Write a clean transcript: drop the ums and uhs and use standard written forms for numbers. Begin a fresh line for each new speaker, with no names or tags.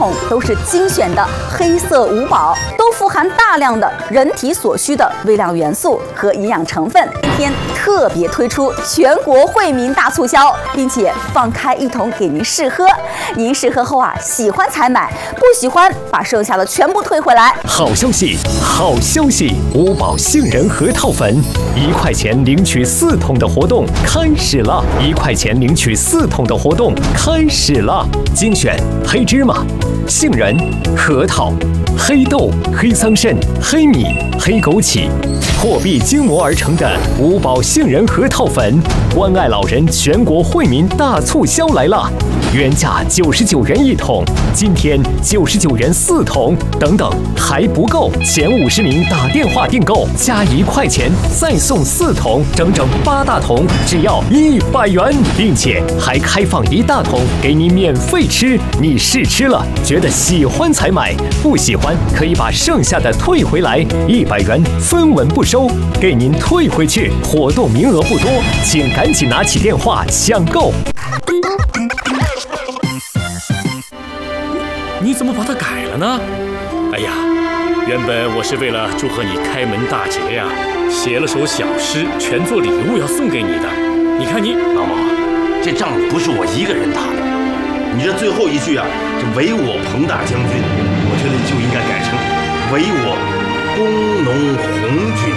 桶都是精选的黑色五宝，都富含大量的人体所需的微量元素和营养成分。今天特别推出全国惠民大促销，并且放开一桶给您试喝。您试喝后啊，喜欢才买，不喜欢把剩下的全部退回来。
好消息，好消息！五宝杏仁核桃粉，1块钱领取4桶的活动开始了！1块钱领取4桶的活动开始了！精选黑芝麻、杏仁、核桃、黑豆、黑桑葚、黑米、黑枸杞，货币精磨而成的五宝杏仁核桃粉，关爱老人全国惠民大促销来了！原价99元1桶，今天99元4桶，等等还不够，前50名打电话订购加1块钱再送4桶，整整8大桶，只要100元，并且还开放1大桶给你免费吃。你试吃了，觉得喜欢才买，不喜欢可以把剩下的退回来，100元分文不收，给您退回去。活动名额不多，请赶紧拿起电话抢购。
你怎么把它改了呢？哎呀，原本我是为了祝贺你开门大吉呀，写了首小诗，全做礼物要送给你的。你看你
老毛，这仗不是我一个人打的，你这最后一句啊，这唯我彭大将军，我觉得就应该改成唯我工农红军。